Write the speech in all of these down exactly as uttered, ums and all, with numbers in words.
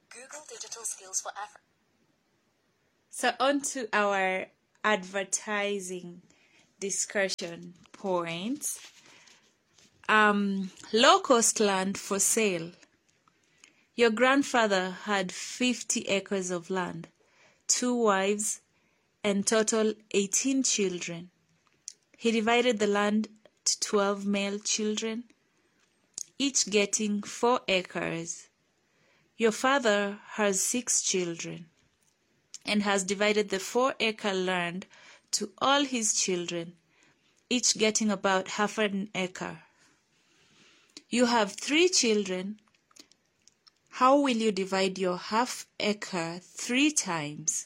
Google Digital Skills for Africa. So on to our advertising discussion points. Um, low-cost land for sale. Your grandfather had fifty acres of land, two wives, and total eighteen children. He divided the land to twelve male children, each getting four acres. Your father has six children and has divided the four-acre land to all his children, each getting about half an acre. You have three children. How will you divide your half acre three times?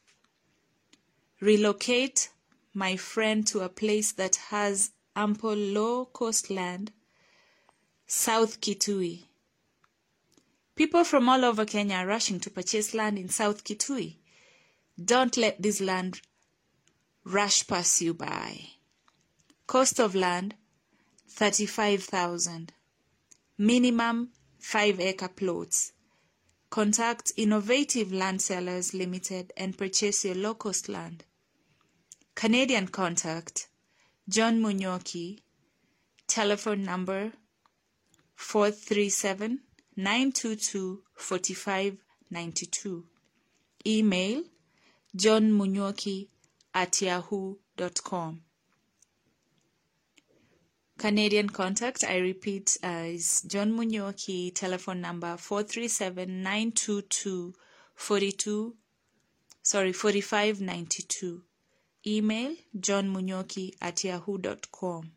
Relocate my friend to a place that has ample low-cost land, South Kitui. People from all over Kenya are rushing to purchase land in South Kitui. Don't let this land rush pass you by. Cost of land, thirty-five thousand. Minimum five-acre plots. Contact Innovative Land Sellers Limited and purchase your low-cost land. Canadian contact, John Munyoki, telephone number four three seven, nine two two, four five nine two. Email, johnmunyoki at yahoo dot com. Canadian contact, I repeat, uh, is John Munyoki, telephone number four three seven, nine two two, four two, sorry, four five nine two. Email, johnmunyoki at yahoo dot com.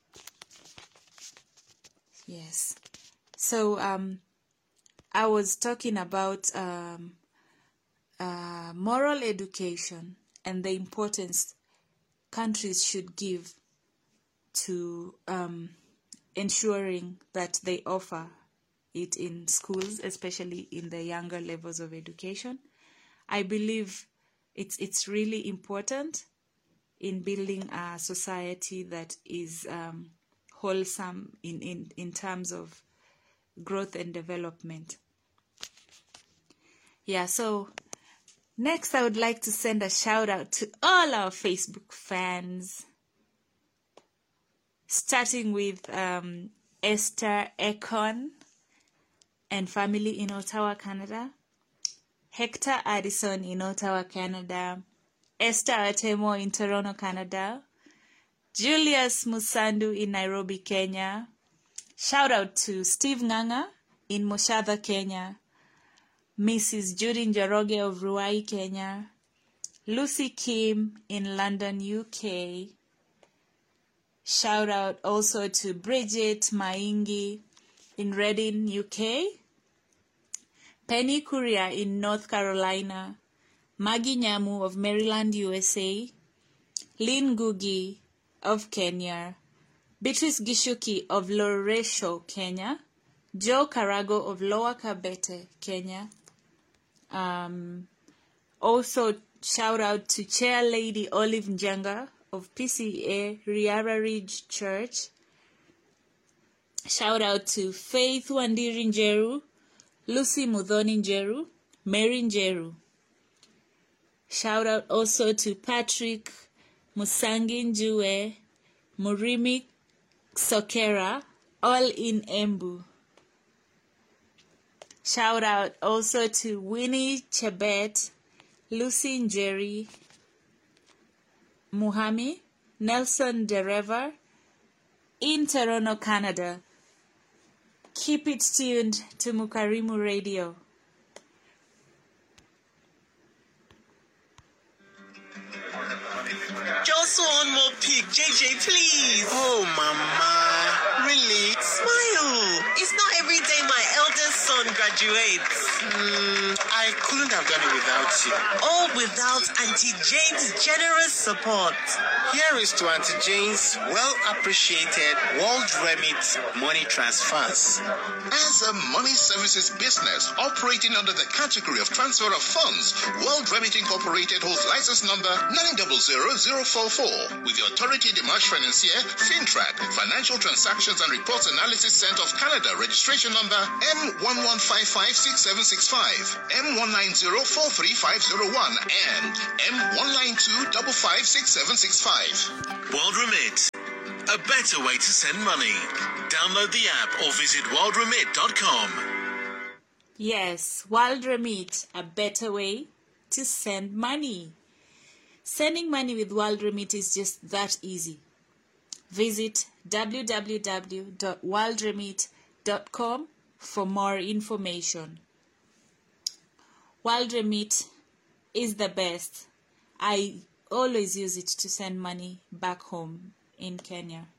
Yes. So, um, I was talking about um, uh, moral education and the importance countries should give to um, ensuring that they offer it in schools, especially in the younger levels of education. I believe it's it's really important in building a society that is um, wholesome in, in, in terms of growth and development. Yeah, so next I would like to send a shout out to all our Facebook fans, starting with um, Esther Ekon and family in Ottawa, Canada, Hector Addison in Ottawa, Canada, Esther Atemo in Toronto, Canada, Julius Musandu in Nairobi, Kenya. Shout out to Steve Nganga in Moshadha, Kenya, Missus Judy Njoroge of Ruai, Kenya, Lucy Kim in London, U K. Shout out also to Bridget Maingi in Reading, U K, Penny Kuria in North Carolina, Maggie Nyamu of Maryland, U S A, Lynn Gugi of Kenya, Beatrice Gishuki of Loresho, Kenya, Joe Karago of Lower Kabete, Kenya. Um, also, shout out to Chair Lady Olive Njenga of P C A Riara Ridge Church. Shout out to Faith Wandiri Njeru, Lucy Mudhoni Njeru, Mary Njeru. Shout out also to Patrick Musangi Njue, Murimi Sokera, all in Embu. Shout out also to Winnie Chebet, Lucy Njeri, Muhami, Nelson Derever in Toronto, Canada. Keep it tuned to Mukarimu Radio. Just one more pic, J J, please. Oh, Mama. Really? Smile. It's not every day my eldest son graduates. Mm, I couldn't have done it without you. All without Auntie Jane's generous support. Here is to Auntie Jane's well-appreciated World Remit money transfers. As a money services business operating under the category of transfer of funds, World Remit Incorporated holds license number nine zero zero zero four four with the Autorité des Marchés Financiers, FinTrack, Financial Transactions and Reports Analysis Center of Canada, registration number N one one five five six seven six five, M one nine zero four three five zero one, and M one nine two five five six seven six five. WorldRemit, a better way to send money. Download the app or visit world remit dot com. Yes, WorldRemit, a better way to send money. Sending money with WorldRemit is just that easy. Visit w w w dot world remit dot com for more information. WorldRemit is the best. I always use it to send money back home in Kenya.